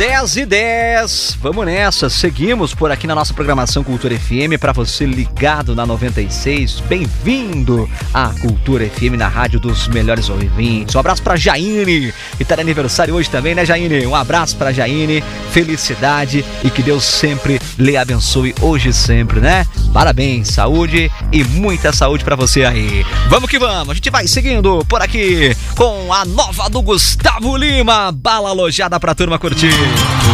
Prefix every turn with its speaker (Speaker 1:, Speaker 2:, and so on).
Speaker 1: 10h10, vamos nessa, seguimos por aqui na nossa programação Cultura FM, para você ligado na 96, bem-vindo à Cultura FM, na rádio dos melhores ouvintes. Um abraço pra Jaine, que tá de aniversário hoje também, né, Jaine? Um abraço pra Jaine, felicidade e que Deus sempre lhe abençoe, hoje e sempre, né? Parabéns, saúde e muita saúde pra você aí. Vamos que vamos, a gente vai seguindo por aqui com a nova do Gustavo Lima, bala alojada pra turma curtir.